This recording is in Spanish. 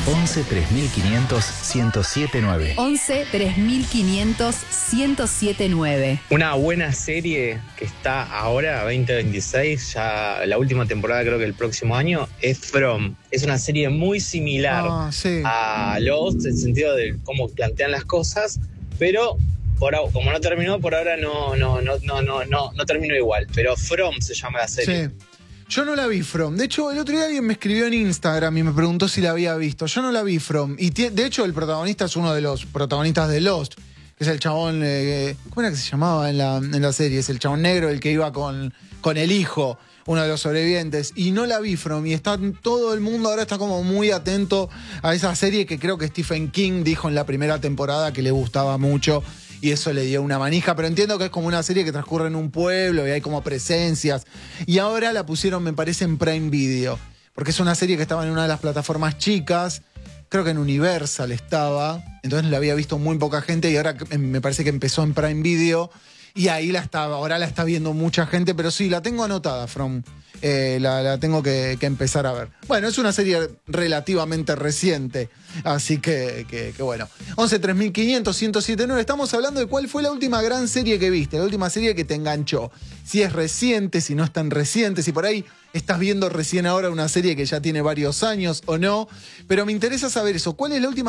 11 3500 1079. 11 3500 1079. Una buena serie que está ahora, 2026, ya la última temporada creo que el próximo año, es From. Es una serie muy similar a Lost, en el sentido de cómo plantean las cosas, pero como no terminó, por ahora no terminó igual. Pero From se llama la serie. Sí. Yo no la vi, From. De hecho, el otro día alguien me escribió en Instagram y me preguntó si la había visto. Yo no la vi, From. Y de hecho, el protagonista es uno de los protagonistas de Lost, que es el chabón... ¿Cómo era que se llamaba en la serie? Es el chabón negro, el que iba con el hijo, uno de los sobrevivientes. Y no la vi, From. Y todo el mundo ahora está como muy atento a esa serie que creo que Stephen King dijo en la primera temporada que le gustaba mucho. Y eso le dio una manija, pero entiendo que es como una serie que transcurre en un pueblo y hay como presencias. Y ahora la pusieron, me parece, en Prime Video, porque es una serie que estaba en una de las plataformas chicas, creo que en Universal estaba, entonces la había visto muy poca gente y ahora me parece que empezó en Prime Video y ahí ahora la está viendo mucha gente, pero sí, la tengo anotada, From. La tengo que empezar a ver. Bueno, es una serie relativamente reciente, así que bueno. 11 3500 1079. Estamos hablando de cuál fue la última gran serie que viste, la última serie que te enganchó. Si es reciente, si no es tan reciente, si por ahí estás viendo recién ahora una serie que ya tiene varios años o no. Pero me interesa saber eso. ¿Cuál es la última